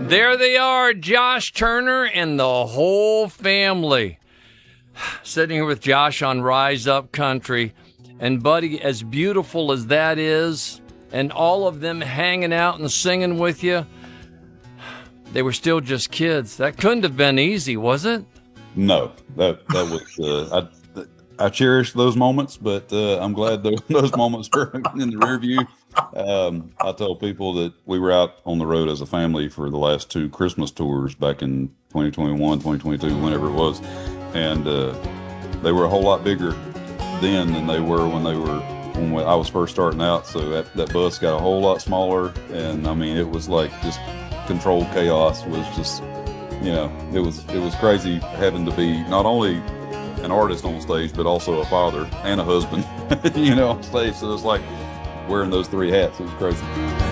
There they are, Josh Turner and the whole family. Sitting here with Josh on Rise Up Country. And, buddy, as beautiful as that is, and all of them hanging out and singing with you, they were still just kids. That couldn't have been easy, was it? No, that was I cherish those moments, but I'm glad those moments are in the rear view. I tell people that we were out on the road as a family for the last 2 Christmas tours back in 2021, 2022, whenever it was, and they were a whole lot bigger then than they were when I was first starting out. So that bus got a whole lot smaller, and I mean it was like just controlled chaos. Was just, it was crazy having to be not only an artist on stage, but also a father and a husband, on stage. So it's like wearing those 3 hats. It was crazy.